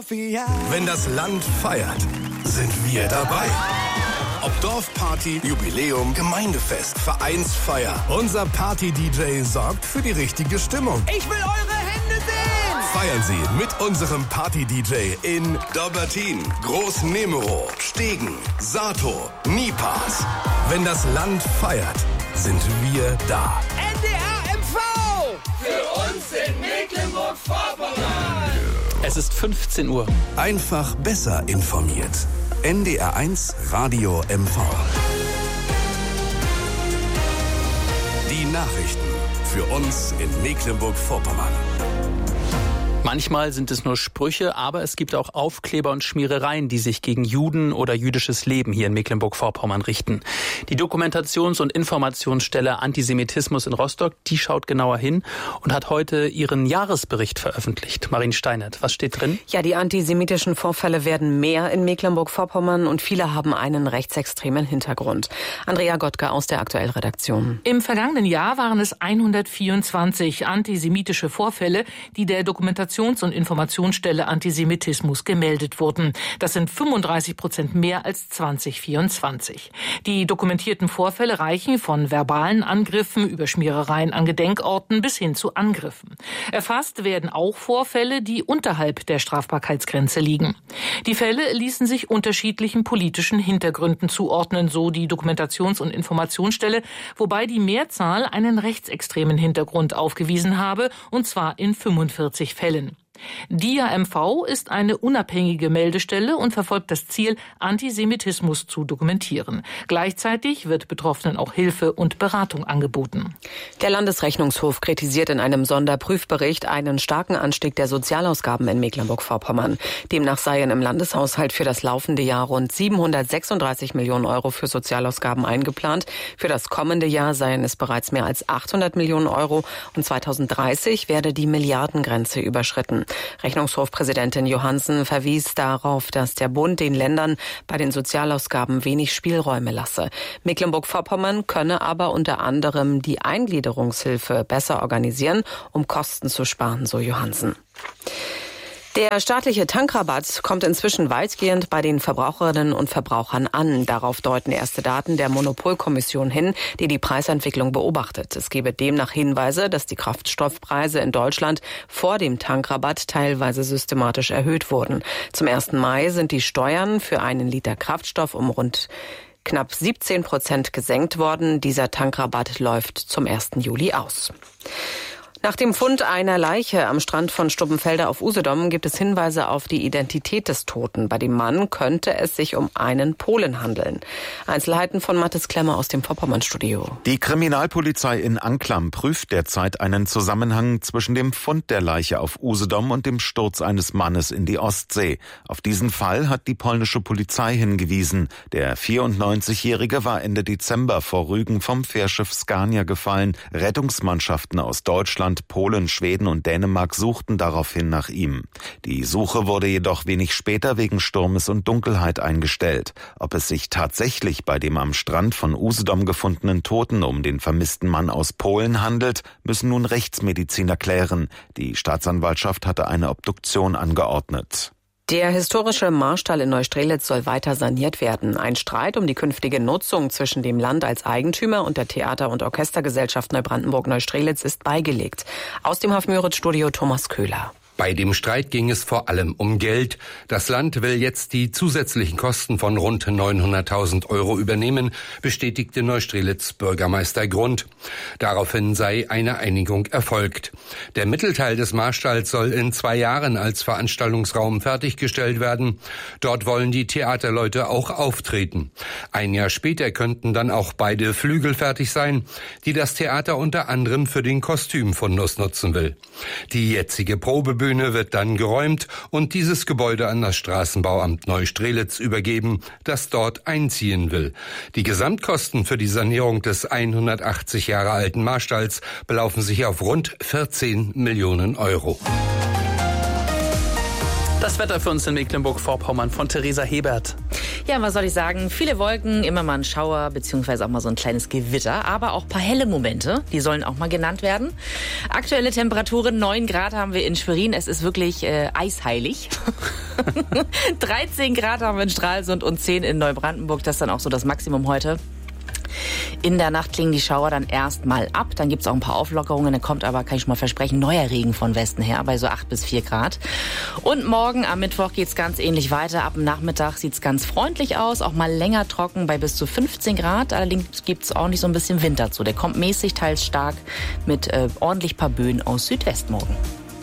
Wenn das Land feiert, sind wir dabei. Ob Dorfparty, Jubiläum, Gemeindefest, Vereinsfeier. Unser Party-DJ sorgt für die richtige Stimmung. Ich will eure Hände sehen! Feiern Sie mit unserem Party-DJ in Dobbertin, Groß-Nemero, Stegen, Sato, Nipas. Wenn das Land feiert, sind wir da. NDR MV! Für uns in Mecklenburg-Vorpommern! Es ist 15 Uhr. Einfach besser informiert. NDR1 Radio MV. Die Nachrichten für uns in Mecklenburg-Vorpommern. Manchmal sind es nur Sprüche, aber es gibt auch Aufkleber und Schmierereien, die sich gegen Juden oder jüdisches Leben hier in Mecklenburg-Vorpommern richten. Die Dokumentations- und Informationsstelle Antisemitismus in Rostock, die schaut genauer hin und hat heute ihren Jahresbericht veröffentlicht. Marien Steinert, was steht drin? Ja, die antisemitischen Vorfälle werden mehr in Mecklenburg-Vorpommern und viele haben einen rechtsextremen Hintergrund. Andrea Gottke aus der Aktuell-Redaktion. Im vergangenen Jahr waren es 124 antisemitische Vorfälle, die der Dokumentations- und Informationsstelle Antisemitismus gemeldet wurden. Das sind 35% mehr als 2024. Die dokumentierten Vorfälle reichen von verbalen Angriffen über Schmierereien an Gedenkorten bis hin zu Angriffen. Erfasst werden auch Vorfälle, die unterhalb der Strafbarkeitsgrenze liegen. Die Fälle ließen sich unterschiedlichen politischen Hintergründen zuordnen, so die Dokumentations- und Informationsstelle, wobei die Mehrzahl einen rechtsextremen Hintergrund aufgewiesen habe, und zwar in 45 Fällen. DIA-MV ist eine unabhängige Meldestelle und verfolgt das Ziel, Antisemitismus zu dokumentieren. Gleichzeitig wird Betroffenen auch Hilfe und Beratung angeboten. Der Landesrechnungshof kritisiert in einem Sonderprüfbericht einen starken Anstieg der Sozialausgaben in Mecklenburg-Vorpommern. Demnach seien im Landeshaushalt für das laufende Jahr rund 736 Millionen Euro für Sozialausgaben eingeplant. Für das kommende Jahr seien es bereits mehr als 800 Millionen Euro und 2030 werde die Milliardengrenze überschritten. Rechnungshofpräsidentin Johansen verwies darauf, dass der Bund den Ländern bei den Sozialausgaben wenig Spielräume lasse. Mecklenburg-Vorpommern könne aber unter anderem die Eingliederungshilfe besser organisieren, um Kosten zu sparen, so Johansen. Der staatliche Tankrabatt kommt inzwischen weitgehend bei den Verbraucherinnen und Verbrauchern an. Darauf deuten erste Daten der Monopolkommission hin, die die Preisentwicklung beobachtet. Es gebe demnach Hinweise, dass die Kraftstoffpreise in Deutschland vor dem Tankrabatt teilweise systematisch erhöht wurden. Zum 1. Mai sind die Steuern für einen Liter Kraftstoff um rund knapp 17% gesenkt worden. Dieser Tankrabatt läuft zum 1. Juli aus. Nach dem Fund einer Leiche am Strand von Stubbenfelder auf Usedom gibt es Hinweise auf die Identität des Toten. Bei dem Mann könnte es sich um einen Polen handeln. Einzelheiten von Mathis Klemmer aus dem Vorpommern-Studio. Die Kriminalpolizei in Anklam prüft derzeit einen Zusammenhang zwischen dem Fund der Leiche auf Usedom und dem Sturz eines Mannes in die Ostsee. Auf diesen Fall hat die polnische Polizei hingewiesen. Der 94-Jährige war Ende Dezember vor Rügen vom Fährschiff Scania gefallen. Rettungsmannschaften aus Deutschland, Polen, Schweden und Dänemark suchten daraufhin nach ihm. Die Suche wurde jedoch wenig später wegen Sturmes und Dunkelheit eingestellt. Ob es sich tatsächlich bei dem am Strand von Usedom gefundenen Toten um den vermissten Mann aus Polen handelt, müssen nun Rechtsmediziner klären. Die Staatsanwaltschaft hatte eine Obduktion angeordnet. Der historische Marstall in Neustrelitz soll weiter saniert werden. Ein Streit um die künftige Nutzung zwischen dem Land als Eigentümer und der Theater- und Orchestergesellschaft Neubrandenburg-Neustrelitz ist beigelegt. Aus dem Hafmüritz-Studio Thomas Köhler. Bei dem Streit ging es vor allem um Geld. Das Land will jetzt die zusätzlichen Kosten von rund 900.000 Euro übernehmen, bestätigte Neustrelitz Bürgermeister Grund. Daraufhin sei eine Einigung erfolgt. Der Mittelteil des Marstalls soll in 2 Jahren als Veranstaltungsraum fertiggestellt werden. Dort wollen die Theaterleute auch auftreten. 1 Jahr später könnten dann auch beide Flügel fertig sein, die das Theater unter anderem für den Kostümfundus nutzen will. Die jetzige Probebühne wird dann geräumt und dieses Gebäude an das Straßenbauamt Neustrelitz übergeben, das dort einziehen will. Die Gesamtkosten für die Sanierung des 180 Jahre alten Marstalls belaufen sich auf rund 14 Millionen Euro. Das Wetter für uns in Mecklenburg-Vorpommern von Theresa Hebert. Ja, was soll ich sagen? Viele Wolken, immer mal ein Schauer, beziehungsweise auch mal so ein kleines Gewitter, aber auch ein paar helle Momente, die sollen auch mal genannt werden. Aktuelle Temperaturen, 9 Grad haben wir in Schwerin, es ist wirklich eisheilig. 13 Grad haben wir in Stralsund und 10 in Neubrandenburg, das ist dann auch so das Maximum heute. In der Nacht klingen die Schauer dann erstmal ab. Dann gibt's auch ein paar Auflockerungen. Dann kommt aber, kann ich schon mal versprechen, neuer Regen von Westen her bei so 8 bis 4 Grad. Und morgen am Mittwoch geht's ganz ähnlich weiter. Ab dem Nachmittag sieht's ganz freundlich aus. Auch mal länger trocken bei bis zu 15 Grad. Allerdings gibt's auch nicht so ein bisschen Wind dazu. Der kommt mäßig, teils stark mit ordentlich paar Böen aus Südwest morgen.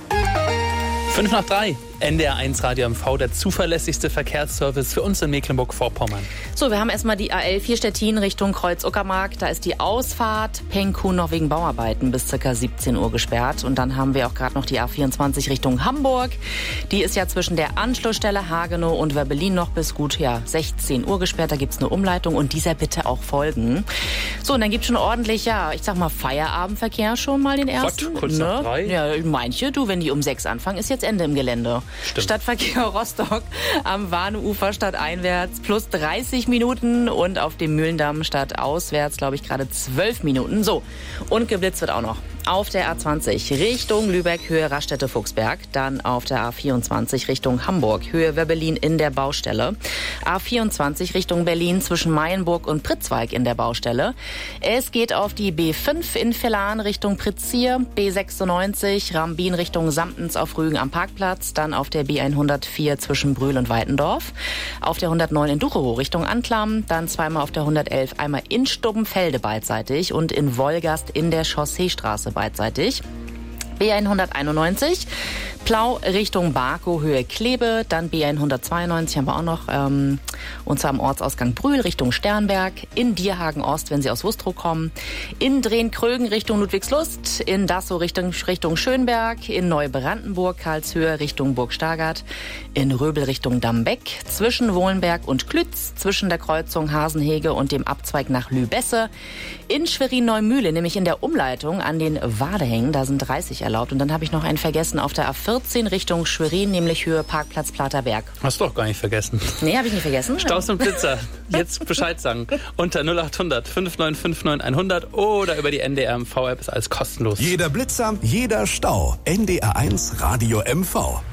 5 nach 3. NDR1 Radio MV, der zuverlässigste Verkehrsservice für uns in Mecklenburg-Vorpommern. So, wir haben erstmal die A11 Stettin Richtung Kreuz-Uckermark. Da ist die Ausfahrt Pengkuhn noch wegen Bauarbeiten bis ca. 17 Uhr gesperrt. Und dann haben wir auch gerade noch die A24 Richtung Hamburg. Die ist ja zwischen der Anschlussstelle Hagenow und Werbelin noch bis gut 16 Uhr gesperrt. Da gibt's eine Umleitung und dieser bitte auch folgen. So, und dann gibt's schon ordentlich, ich sag mal Feierabendverkehr schon mal den ersten. Gott, kurz nach 3? Ja, manche, wenn die um 6 anfangen, ist jetzt Ende im Gelände. Stimmt. Stadtverkehr Rostock am Warneufer stadteinwärts plus 30 Minuten und auf dem Mühlendamm stadtauswärts, glaube ich, gerade 12 Minuten. So, und geblitzt wird auch noch. Auf der A20 Richtung Lübeck, Höhe Raststätte-Fuchsberg. Dann auf der A24 Richtung Hamburg, Höhe Werbelin in der Baustelle. A24 Richtung Berlin zwischen Mayenburg und Pritzwalk in der Baustelle. Es geht auf die B5 in Villan Richtung Pritzsier. B96 Rambin Richtung Samtens auf Rügen am Parkplatz. Dann auf der B104 zwischen Brühl und Weitendorf. Auf der 109 in Ducherow Richtung Anklam. Dann zweimal auf der 111, einmal in Stubbenfelde beidseitig und in Wolgast in der Chausseestraße beidseitig. B191 Plau Richtung Barkow, Höhe Klebe, dann B192 haben wir auch noch, und zwar am Ortsausgang Brühl Richtung Sternberg, in Dierhagen Ost, wenn Sie aus Wustrow kommen, in Drehn-Krögen Richtung Ludwigslust, in Dassow Richtung Schönberg, in Neubrandenburg, Karlshöhe Richtung Burg Stargard, in Röbel Richtung Dambeck, zwischen Wohlenberg und Klütz, zwischen der Kreuzung Hasenhege und dem Abzweig nach Lübesse, in Schwerin-Neumühle, nämlich in der Umleitung an den Wadehängen, da sind 30 erlaubt. Und dann habe ich noch einen vergessen auf der A14 Richtung Schwerin, nämlich Höhe Parkplatz Platerberg. Hast du doch gar nicht vergessen. Nee, habe ich nicht vergessen. Staus und Blitzer, jetzt Bescheid sagen. Unter 0800 5959 100 oder über die NDR MV-App ist alles kostenlos. Jeder Blitzer, jeder Stau. NDR1 Radio MV.